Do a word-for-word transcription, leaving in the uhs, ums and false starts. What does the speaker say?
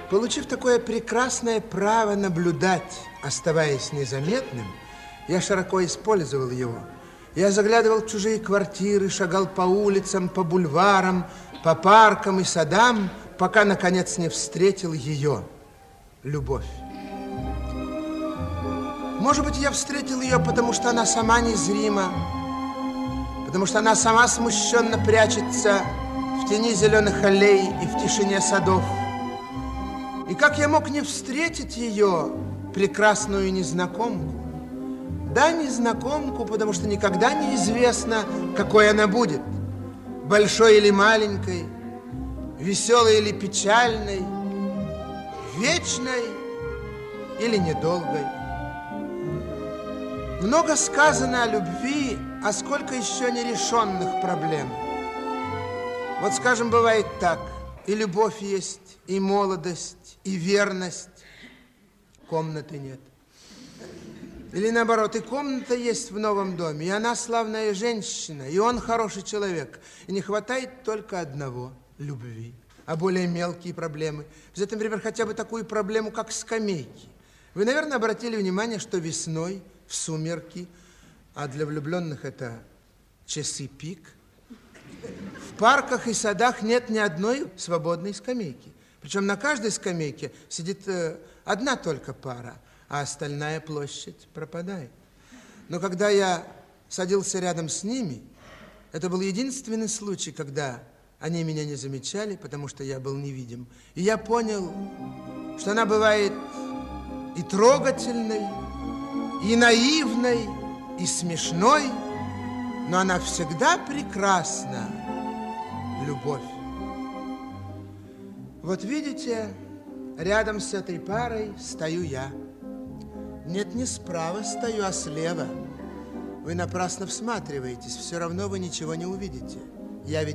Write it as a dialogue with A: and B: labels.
A: Получив такое прекрасное право наблюдать, оставаясь незаметным, я широко использовал его. Я заглядывал в чужие квартиры, шагал по улицам, по бульварам, по паркам и садам, пока, наконец, не встретил ее, любовь. Может быть, я встретил ее, потому что она сама незрима, потому что она сама смущенно прячется в тени зеленых аллей и в тишине садов. И как я мог не встретить ее, прекрасную незнакомку? Да, незнакомку, потому что никогда не известно, какой она будет. Большой или маленькой, веселой или печальной, вечной или недолгой. Много сказано о любви, а сколько еще нерешенных проблем. Вот, скажем, бывает так. И любовь есть, и молодость, и верность. Комнаты нет. Или наоборот, и комната есть в новом доме, и она славная женщина, и он хороший человек. И не хватает только одного – любви. А более мелкие проблемы. Взять, например, хотя бы такую проблему, как скамейки. Вы, наверное, обратили внимание, что весной, в сумерки, а для влюбленных это часы пик, в парках и садах нет ни одной свободной скамейки. Причем на каждой скамейке сидит э, одна только пара, а остальная площадь пропадает. Но когда я садился рядом с ними, это был единственный случай, когда они меня не замечали, потому что я был невидим. И я понял, что она бывает и трогательной, и наивной, и смешной, но она всегда прекрасна. Любовь. Вот видите, рядом с этой парой стою я. Нет, не справа стою, а слева. Вы напрасно всматриваетесь, все равно вы ничего не увидите. Я ведь